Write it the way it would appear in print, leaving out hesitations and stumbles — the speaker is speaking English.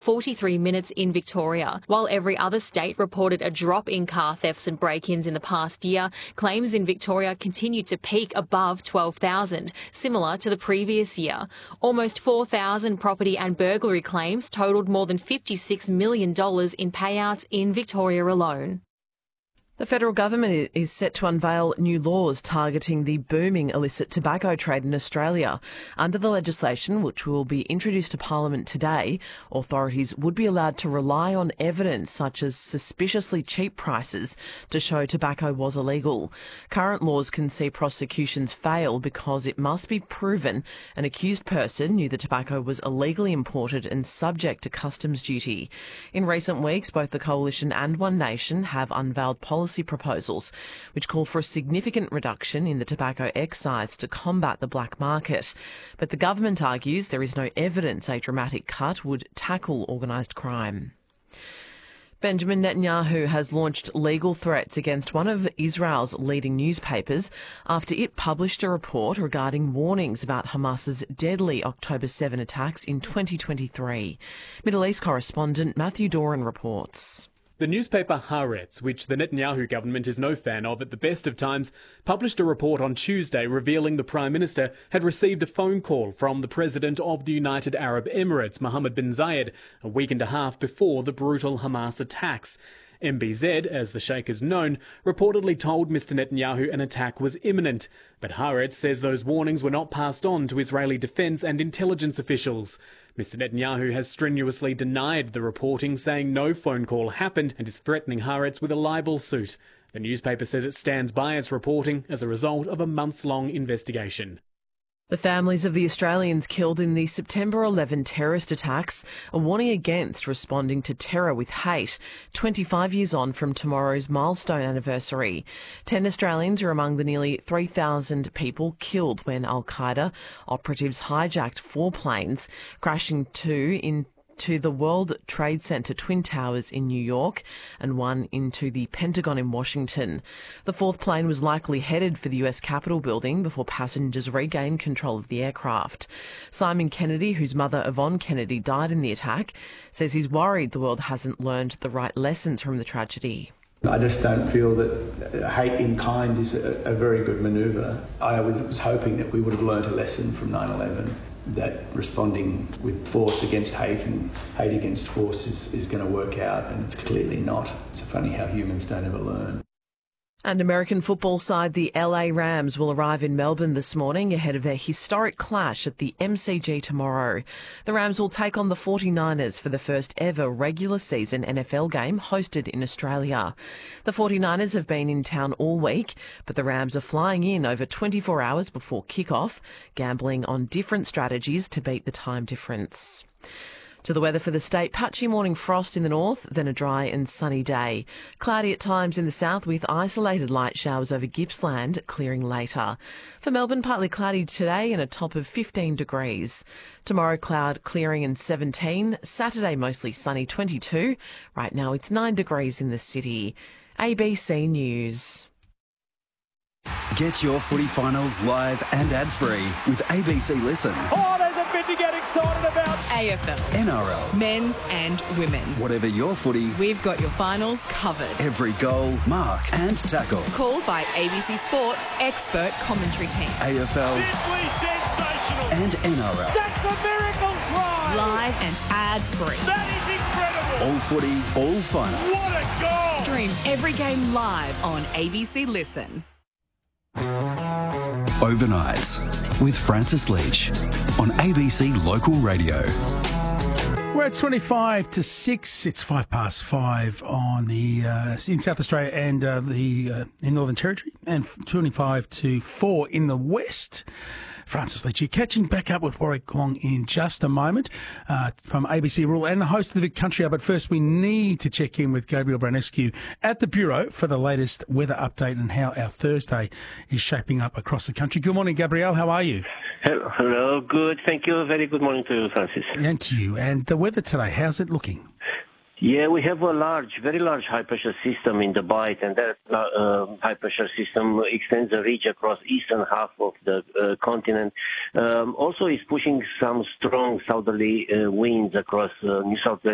43 minutes in Victoria. While every other state reported a drop in car thefts and break-ins in the past year, claims in Victoria continued to peak above 12,000, similar to the previous year. Almost 4,000 property and burglary claims totalled more than $56 million in payouts in Victoria alone. The federal government is set to unveil new laws targeting the booming illicit tobacco trade in Australia. Under the legislation, which will be introduced to Parliament today, authorities would be allowed to rely on evidence such as suspiciously cheap prices to show tobacco was illegal. Current laws can see prosecutions fail because it must be proven an accused person knew the tobacco was illegally imported and subject to customs duty. In recent weeks, both the Coalition and One Nation have unveiled policy proposals which call for a significant reduction in the tobacco excise to combat the black market. But the government argues there is no evidence a dramatic cut would tackle organised crime. Benjamin Netanyahu has launched legal threats against one of Israel's leading newspapers after it published a report regarding warnings about Hamas's deadly October 7 attacks in 2023. Middle East correspondent Matthew Doran reports. The newspaper Haaretz, which the Netanyahu government is no fan of at the best of times, published a report on Tuesday revealing the Prime Minister had received a phone call from the President of the United Arab Emirates, Mohammed bin Zayed, a week and a half before the brutal Hamas attacks. MBZ, as the Sheikh is known, reportedly told Mr Netanyahu an attack was imminent, but Haaretz says those warnings were not passed on to Israeli defence and intelligence officials. Mr Netanyahu has strenuously denied the reporting, saying no phone call happened and is threatening Haaretz with a libel suit. The newspaper says it stands by its reporting as a result of a months-long investigation. The families of the Australians killed in the September 11 terrorist attacks are warning against responding to terror with hate, 25 years on from tomorrow's milestone anniversary. 10 Australians are among the nearly 3,000 people killed when Al-Qaeda operatives hijacked 4 planes, crashing 2 into the World Trade Center Twin Towers in New York and 1 into the Pentagon in Washington. The 4th plane was likely headed for the US Capitol building before passengers regained control of the aircraft. Simon Kennedy, whose mother Yvonne Kennedy died in the attack, says he's worried the world hasn't learned the right lessons from the tragedy. I just don't feel that hate in kind is a very good manoeuvre. I was hoping that we would have learned a lesson from 9/11. That responding with force against hate and hate against force is going to work out, and it's clearly not. It's funny how humans don't ever learn. And American football side the LA Rams will arrive in Melbourne this morning ahead of their historic clash at the MCG tomorrow. The Rams will take on the 49ers for the first ever regular season NFL game hosted in Australia. The 49ers have been in town all week, but the Rams are flying in over 24 hours before kick-off, gambling on different strategies to beat the time difference. To the weather for the state, patchy morning frost in the north, then a dry and sunny day. Cloudy at times in the south with isolated light showers over Gippsland, clearing later. For Melbourne, partly cloudy today and a top of 15 degrees. Tomorrow, cloud clearing and 17. Saturday, mostly sunny, 22. Right now, it's 9 degrees in the city. ABC News. Get your footy finals live and ad-free with ABC Listen. Oh, there's a bit to get excited about. AFL, NRL, men's and women's. Whatever your footy, We've got your finals covered. every goal, mark and tackle. Called by ABC Sports expert commentary team. AFL Simply sensational. and NRL. That's a miracle try. Live and ad-free. That is incredible. All footy, all finals. What a goal. Stream every game live on ABC Listen. Overnights with Francis Leach on ABC Local Radio. Well, it's 25 to 6. It's 5:05 on the in South Australia and in Northern Territory, and 25 to 4 in the West. Francis Leach here, catching back up with Warwick Kwong in just a moment from ABC Rural and the host of the Vic Country Hour. But first, we need to check in with Gabriel Branescu at the Bureau for the latest weather update and how our Thursday is shaping up across the country. Good morning, Gabriel. How are you? Hello, good. Thank you. Very good morning to you, Francis. And to you. And the weather today, how's it looking? Yeah, we have a very large high-pressure system in the Bight, and that high-pressure system extends the reach across eastern half of the continent. Also, is pushing some strong southerly winds across New South Wales